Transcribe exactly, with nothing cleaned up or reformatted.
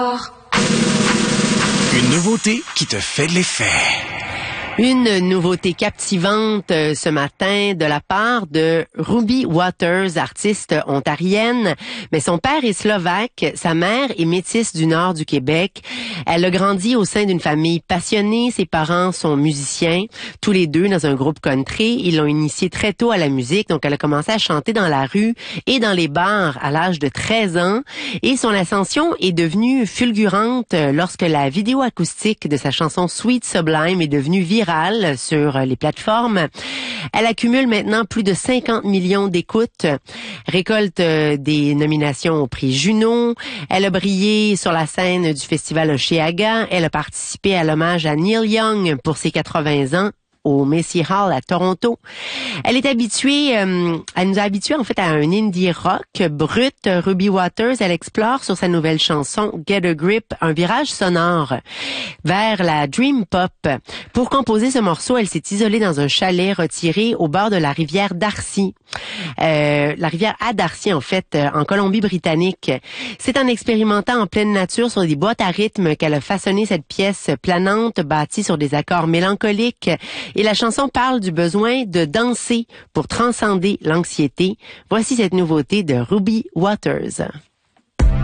Une nouveauté qui te fait de l'effet. Une nouveauté captivante euh, ce matin de la part de Ruby Waters, artiste ontarienne. Mais son père est slovaque, sa mère est métisse du nord du Québec. Elle a grandi au sein d'une famille passionnée. Ses parents sont musiciens, tous les deux dans un groupe country. Ils l'ont initiée très tôt à la musique, donc elle a commencé à chanter dans la rue et dans les bars à l'âge de treize ans. Et son ascension est devenue fulgurante lorsque la vidéo acoustique de sa chanson Sweet Sublime est devenue virale sur les plateformes. Elle accumule maintenant plus de cinquante millions d'écoutes, récolte des nominations au prix Juno. Elle a brillé sur la scène du festival Osheaga. Elle a participé à l'hommage à Neil Young pour ses quatre-vingts ans au Massey Hall à Toronto. Elle est habituée, euh, elle nous a habitués en fait à un indie rock brut. Ruby Waters, elle explore sur sa nouvelle chanson Get a Grip un virage sonore vers la dream pop. Pour composer ce morceau, elle s'est isolée dans un chalet retiré au bord de la rivière Darcy. Euh, la rivière à Darcy, en fait, en Colombie-Britannique. C'est en expérimentant en pleine nature sur des boîtes à rythme qu'elle a façonné cette pièce planante bâtie sur des accords mélancoliques. Et la chanson parle du besoin de danser pour transcender l'anxiété. Voici cette nouveauté de Ruby Waters.